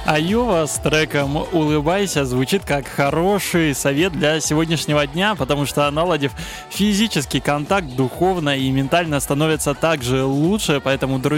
Айова с треком «Улыбайся» звучит как хороший совет для сегодняшнего дня, потому что, наладив физический контакт, духовно и ментально становится также лучше. Поэтому, друзья,